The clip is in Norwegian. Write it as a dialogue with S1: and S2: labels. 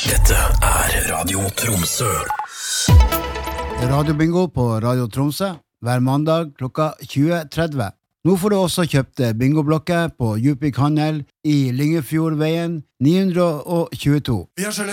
S1: Dette Radio Tromsø.
S2: Radiobingo på Radio Tromsø hver mandag klokka 20:30. Nå får du også kjøpt bingoblokker på Djupvik Handel i Lyngefjordveien 922.
S3: Vi har